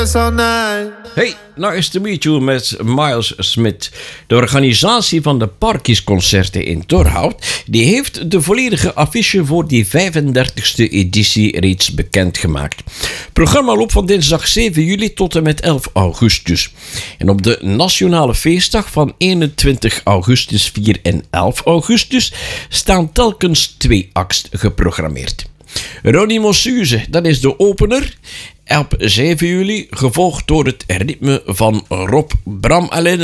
Hey, nou is de meet-you met Miles Smith. De organisatie van de Parkiesconcerten in Torhout die heeft de volledige affiche voor die 35e editie reeds bekendgemaakt. Het programma loopt van dinsdag 7 juli tot en met 11 augustus. En op de nationale feestdag van 21 augustus, 4 en 11 augustus staan telkens 2 acts geprogrammeerd. Ronnie Mossuze, dat is de opener. Op 7 juli, gevolgd door het ritme van Rob Bram